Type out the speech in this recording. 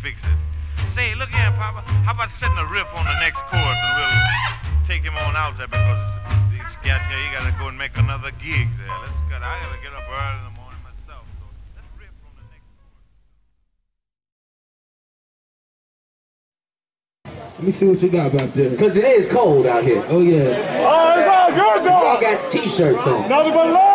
fix it. Say, look here, Papa, how about setting a riff on the next chorus and we'll take him on out there because he's got here, he gotta go and make another gig there. I gotta get up early in the morning myself. So let's riff on the next chorus. Let me see what you got back there. Because it is cold out here. Oh, yeah. Oh, it's all good, though. Y'all got t-shirts on. Nothing but love.